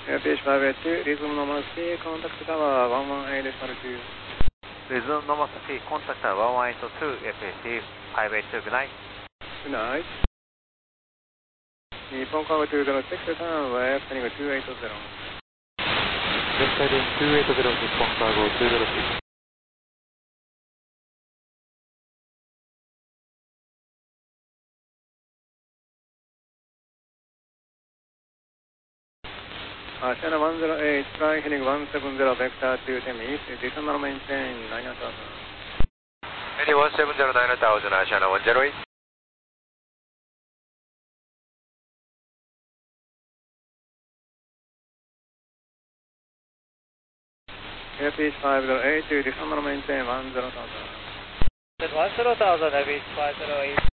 Fish 582, Resume Normal C, contact tower 118 decimal 2. Resume Normal C, contact tower 182, FAC 582, good night. Good night. Nippon Cargo 206, turn west, heading 280. Left heading 280, Nippon Cargo 206. China 108, flying heading 170, vector 210 east, additional maintain 9000. Heading 170, 9000, China 108. Fish 508, additional maintain 10,000. 10,000, Fish 508.